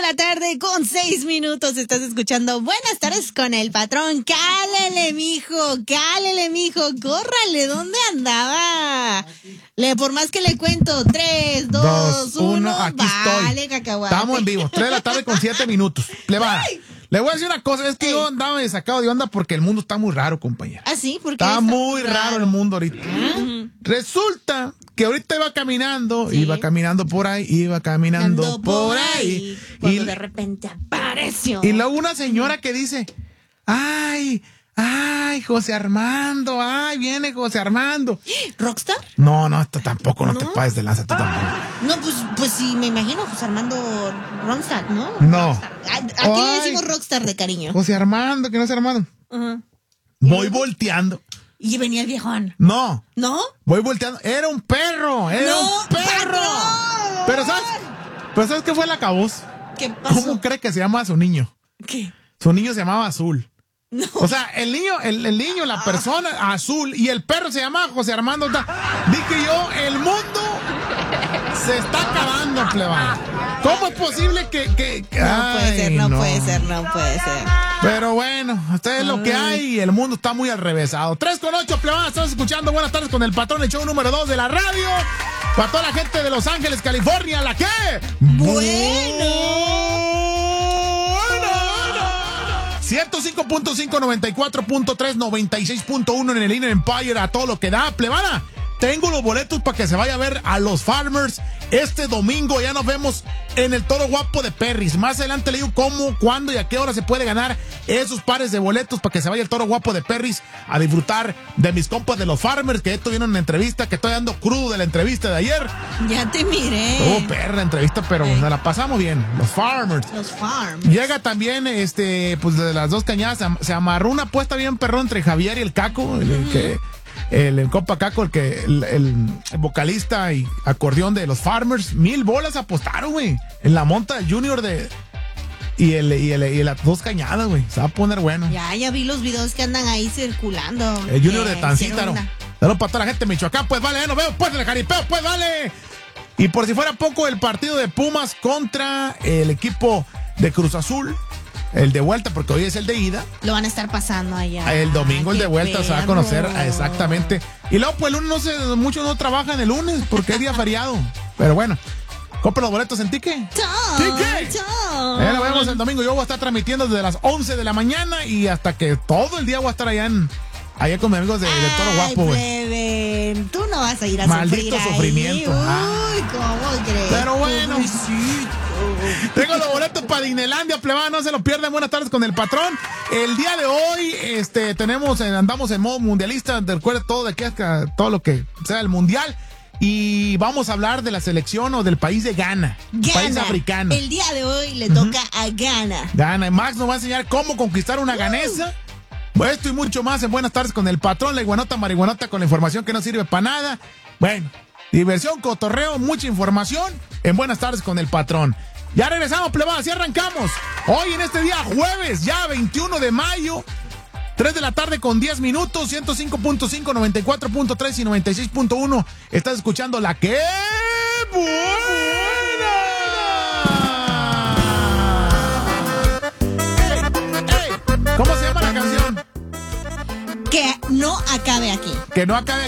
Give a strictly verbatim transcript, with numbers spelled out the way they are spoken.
la tarde con seis minutos. Estás escuchando Buenas tardes con el patrón. Cálele, mijo, cálele, mijo, córrale, ¿dónde andaba? Le, por más que le cuento, tres, dos, uno, aquí vale, estoy. cacahuate. Estamos en vivo, tres de la tarde con siete minutos. Le va. Le voy a decir una cosa, es que Ey. yo andaba sacado de onda porque el mundo está muy raro, compañero. ¿Ah, sí? ¿Por qué está, está muy raro? raro el mundo ahorita. Uh-huh. Resulta que ahorita iba caminando, ¿sí? iba caminando por ahí, iba caminando Ando por, por ahí. ahí cuando y de repente apareció. Y luego una señora que dice, ay, ay, José Armando, ay, viene José Armando. ¿Rockstar? No, no, esto tampoco, no, no te pases de lanza, tú tampoco. No, pues, pues sí, me imagino José Armando Rockstar, ¿no? No. Rockstar. ¿A, a quién le decimos Rockstar de cariño? José Armando, que no es Armando. Uh-huh. Voy volteando. Y venía el viejón. No. ¿No? Voy volteando. Era un perro. Era no, un perro. ¡Patrón! Pero ¿sabes? Pero ¿sabes qué fue la acabose? ¿Qué pasó? ¿Cómo cree que se llama su niño? ¿Qué? Su niño se llamaba Azul. No. O sea, el niño, el, el niño, la persona, ah. Azul, y el perro se llama José Armando. Dije yo, el mundo se está acabando, plebada. ¿Cómo es posible que...? que, que no ay, puede ser, no, no puede ser, no puede ser. Pero bueno, esto es lo que hay y el mundo está muy alrevesado. tres con ocho, plebada, estamos escuchando Buenas tardes con el patrón, el show número dos de la radio. Para toda la gente de Los Ángeles, California, ¿la qué? Bueno. ciento cinco punto cinco, noventa y cuatro punto tres, noventa y seis punto uno en el Inner Empire, a todo lo que da, plebada. Tengo los boletos para que se vaya a ver a los Farmers este domingo. Ya nos vemos en el Toro Guapo de Perris. Más adelante le digo cómo, cuándo y a qué hora se puede ganar esos pares de boletos para que se vaya el Toro Guapo de Perris a disfrutar de mis compas de los Farmers, que esto viene en una entrevista, que estoy dando crudo de la entrevista de ayer. Ya te miré. Oh, perra entrevista, pero Ey. nos la pasamos bien. Los Farmers. Los Farmers. Llega también, este, pues de las dos cañadas, se, se amarró una apuesta bien perrón entre Javier y el Caco, el, el que... El, el compa Caco, el que el, el, el vocalista y acordeón de los Farmers, mil bolas apostaron, güey, en la monta del Junior de y el y el y las dos cañadas, güey. Se va a poner bueno. Ya, ya vi los videos que andan ahí circulando. El Junior de Tancítaro. Saludos para toda la gente de Michoacán, pues vale, ya nos vemos pues en el jaripeo, pues vale. Y por si fuera poco, el partido de Pumas contra el equipo de Cruz Azul. El de vuelta, porque hoy es el de ida. Lo van a estar pasando allá. El domingo el de vuelta perro. se va a conocer exactamente. Y luego, pues el lunes no sé, muchos no trabajan el lunes porque es día feriado. Pero bueno, compra los boletos en Tique. ¡Tique! Ya nos vemos el domingo. Yo voy a estar transmitiendo desde las once de la mañana y hasta que todo el día voy a estar allá en allá con mis amigos de, de Toro Guapo, güey. Tú no vas a ir a Maldito sufrir sufrimiento. Ahí. Uy, ¿cómo crees? Pero bueno. Tengo los boletos para Disneylandia, plebada, no se lo pierdan. Buenas tardes con el patrón. El día de hoy, este, tenemos, andamos en modo mundialista. Recuerda todo de aquí, todo lo que sea el mundial. Y vamos a hablar de la selección o del país de Ghana, Ghana. País africano. El día de hoy le toca uh-huh. a Ghana. Ghana. Y Max nos va a enseñar cómo conquistar una ganesa. Uh. Esto y mucho más en Buenas tardes con el patrón. La iguanota marihuanota con la información que no sirve para nada. Bueno, diversión, cotorreo, mucha información en Buenas tardes con el patrón. Ya regresamos, plebada, así arrancamos. Hoy en este día, jueves, ya veintiuno de mayo, tres de la tarde con diez minutos, ciento cinco punto cinco, noventa y cuatro punto tres y noventa y seis punto uno. Estás escuchando la que buena. Hey, hey, ¿cómo se llama la canción? Que no acabe aquí. Que no acabe